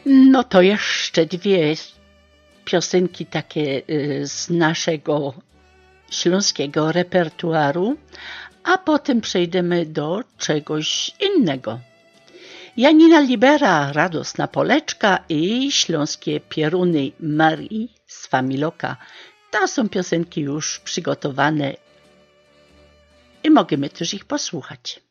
No to jeszcze dwie piosenki takie z naszego śląskiego repertuaru, a potem przejdziemy do czegoś innego. Janina Libera, Radosna Poleczka i Śląskie Pieruny Marii z Familoka. To są piosenki już przygotowane i możemy też ich posłuchać.